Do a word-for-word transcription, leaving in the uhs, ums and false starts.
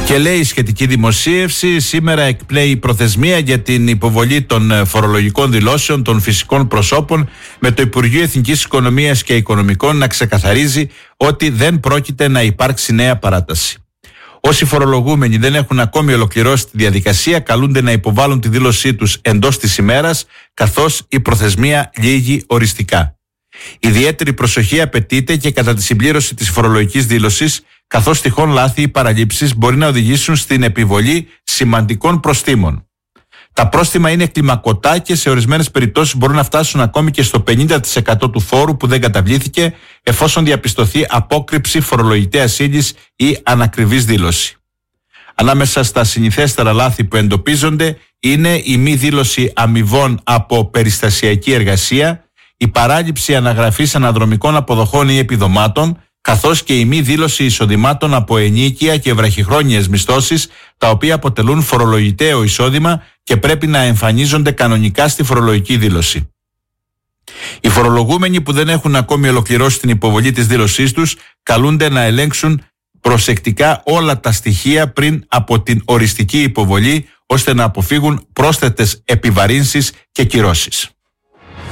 Και λέει η σχετική δημοσίευση, σήμερα εκπνέει η προθεσμία για την υποβολή των φορολογικών δηλώσεων των φυσικών προσώπων, με το Υπουργείο Εθνικής Οικονομίας και Οικονομικών να ξεκαθαρίζει ότι δεν πρόκειται να υπάρξει νέα παράταση. Όσοι φορολογούμενοι δεν έχουν ακόμη ολοκληρώσει τη διαδικασία, καλούνται να υποβάλουν τη δήλωσή τους εντός της ημέρας, καθώς η προθεσμία λήγει οριστικά. Ιδιαίτερη προσοχή απαιτείται και κατά τη συμπλήρωση της φορολογικής δήλωσης, καθώς τυχόν λάθη ή παραλήψεις μπορεί να οδηγήσουν στην επιβολή σημαντικών προστίμων. Τα πρόστιμα είναι κλιμακωτά και σε ορισμένες περιπτώσεις μπορούν να φτάσουν ακόμη και στο πενήντα τοις εκατό του φόρου που δεν καταβλήθηκε, εφόσον διαπιστωθεί απόκρυψη φορολογητέας ύλης ή ανακριβής δήλωση. Ανάμεσα στα συνηθέστερα λάθη που εντοπίζονται είναι η μη δήλωση αμοιβών από περιστασιακή εργασία, η παράληψη αναγραφής αναδρομικών αποδοχών ή επιδομάτων, καθώς και η μη δήλωση εισοδημάτων από ενίκεια και βραχυχρόνιες μισθώσεις, τα οποία αποτελούν φορολογητέο εισόδημα και πρέπει να εμφανίζονται κανονικά στη φορολογική δήλωση. Οι φορολογούμενοι που δεν έχουν ακόμη ολοκληρώσει την υποβολή της δήλωσής τους καλούνται να ελέγξουν προσεκτικά όλα τα στοιχεία πριν από την οριστική υποβολή, ώστε να αποφύγουν πρόσθετες επιβαρύνσεις και κυρώσεις.